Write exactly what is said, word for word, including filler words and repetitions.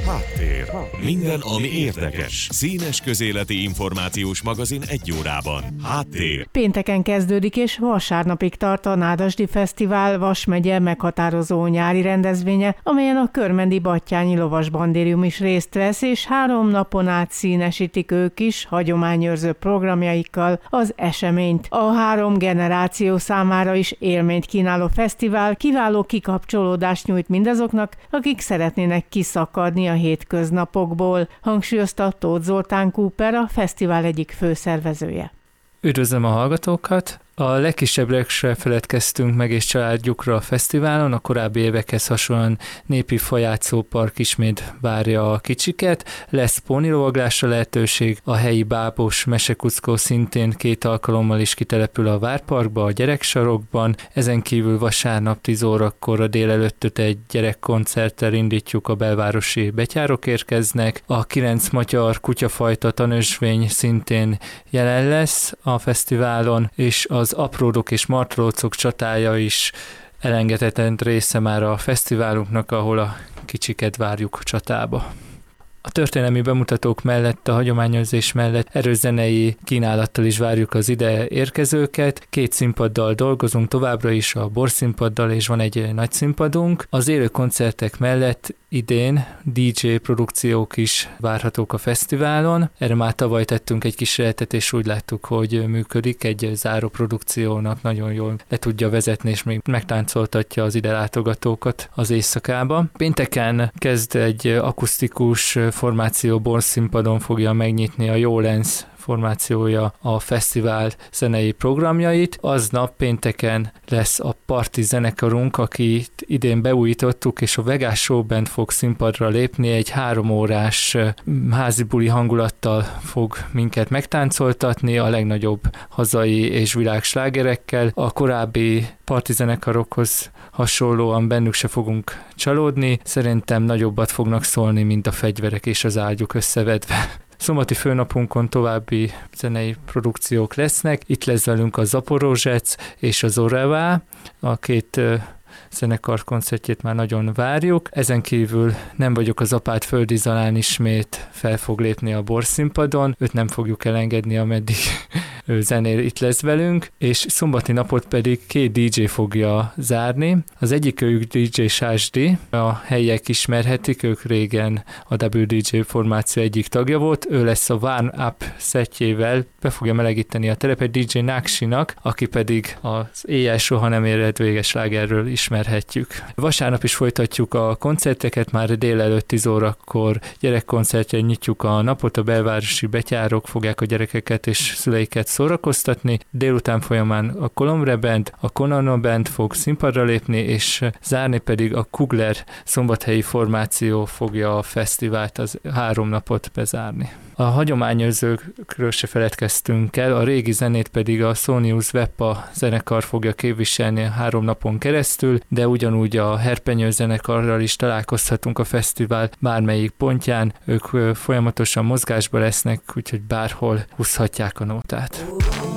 Háttér. Minden, ami érdekes. Színes közéleti információs magazin egy órában. Háttér. Pénteken kezdődik és vasárnapig tart a Nádasdy Fesztivál Vas megye meghatározó nyári rendezvénye, amelyen a Körmendi Batthyány Lovasbandérium is részt vesz, és három napon át színesítik ők is hagyományőrző programjaikkal az eseményt. A három generáció számára is élményt kínáló fesztivál kiváló kikapcsolódást nyújt mindazoknak, akik szeretnének kiszakadni a hétköznapokból, hangsúlyozta Tóth Zoltán Cooper, a fesztivál egyik főszervezője. Üdvözlöm a hallgatókat! A legkisebbre se feledkeztünk meg és családjukra a fesztiválon, a korábbi évekhez hasonlóan népi fajátszópark ismét várja a kicsiket, lesz pónilovaglásra lehetőség, a helyi bábos mesekuckó szintén két alkalommal is kitelepül a várparkba, a gyereksarokban, ezen kívül vasárnap tíz órakor a délelőttöt egy gyerekkoncerttel indítjuk, a belvárosi betyárok érkeznek, a kilenc magyar kutyafajta tanösvény szintén jelen lesz a fesztiválon, és az Az apródok és martrócok csatája is elengedhetetlen része már a fesztiválunknak, ahol a kicsiket várjuk a csatába. A történelmi bemutatók mellett, a hagyományőrzés mellett erős zenei kínálattal is várjuk az ide érkezőket. Két színpaddal dolgozunk továbbra is, a borszínpaddal, és van egy nagy színpadunk. Az élő koncertek mellett idén dé dzsé produkciók is várhatók a fesztiválon. Erre már tavaly tettünk egy kísérletet, és úgy láttuk, hogy működik. Egy záró produkciónak nagyon jól le tudja vezetni, és még megtáncoltatja az ide látogatókat az éjszakába. Pénteken kezd egy akusztikus formáció borszínpadon fogja megnyitni a Jólens formációja a fesztivál zenei programjait. Aznap pénteken lesz a parti zenekarunk, akit idén beújítottuk, és a Vegás Show Band fog színpadra lépni, egy három órás házi buli hangulattal fog minket megtáncoltatni, a legnagyobb hazai és világslágerekkel. A korábbi parti zenekarokhoz hasonlóan bennük se fogunk csalódni, szerintem nagyobbat fognak szólni, mint a fegyverek és az ágyuk összevedve. Szombati főnapunkon további zenei produkciók lesznek. Itt lesz velünk a Zaporozsec és az Orevá. A két zenekar koncertjét már nagyon várjuk. Ezen kívül Nem vagyok az apád földi Zalán ismét fel fog lépni a borszínpadon. Őt nem fogjuk elengedni, ameddig ő zenél itt lesz velünk. És szombati napot pedig két dé dzsé fogja zárni. Az egyik őjük dé dzsé Sásdi, a helyiek ismerhetik, ők régen a dupla dé dzsé formáció egyik tagja volt. Ő lesz a Warm Up szettjével, be fogja melegíteni a terepet dé dzsé Náksinak, aki pedig az Éjjel soha nem éred véges slágerről ismerhetjük. Vasárnap is folytatjuk a koncerteket, már délelőtt tíz órakor gyerekkoncertjén nyitjuk a napot, a belvárosi betyárok fogják a gyerekeket és szüleiket szórakoztatni. Délután folyamán a Kolombre Band, a Konano Band fog színpadra lépni, és zárni pedig a Kugler szombathelyi formáció fogja a fesztivált, az három napot bezárni. A hagyományőrzőkről se feledkeztünk el, a régi zenét pedig a Sonius Veppa zenekar fogja képviselni három napon keresztül, de ugyanúgy a Herpenyő zenekarral is találkozhatunk a fesztivál bármelyik pontján. Ők folyamatosan mozgásba lesznek, úgyhogy bárhol húzhatják a nótát.